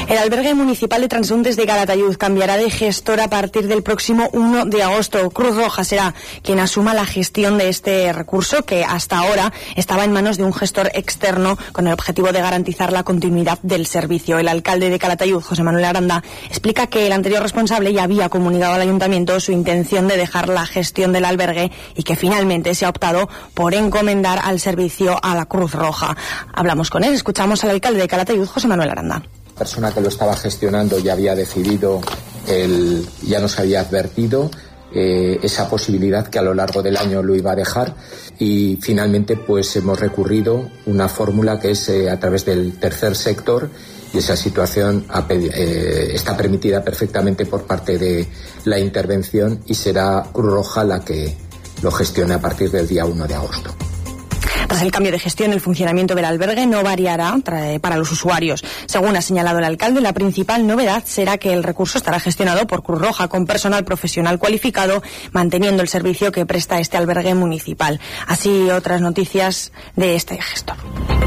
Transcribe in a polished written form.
El albergue municipal de transeúntes de Calatayud cambiará de gestor a partir del próximo 1 de agosto. Cruz Roja será quien asuma la gestión de este recurso, que hasta ahora estaba en manos de un gestor externo con el objetivo de garantizar la continuidad del servicio. El alcalde de Calatayud, José Manuel Aranda, explica que el anterior responsable ya había comunicado al ayuntamiento su intención de dejar la gestión del albergue y que finalmente se ha optado por encomendar al servicio a la Cruz Roja. Hablamos con él, escuchamos al alcalde de Calatayud, José Manuel Aranda. La persona que lo estaba gestionando ya había decidido, ya nos había advertido esa posibilidad que a lo largo del año lo iba a dejar, y finalmente pues hemos recurrido una fórmula que es a través del tercer sector, y esa situación está permitida perfectamente por parte de la intervención y será Cruz Roja la que lo gestione a partir del día 1 de agosto. Tras el cambio de gestión, el funcionamiento del albergue no variará para los usuarios. Según ha señalado el alcalde, la principal novedad será que el recurso estará gestionado por Cruz Roja con personal profesional cualificado, manteniendo el servicio que presta este albergue municipal. Así, otras noticias de este gestor.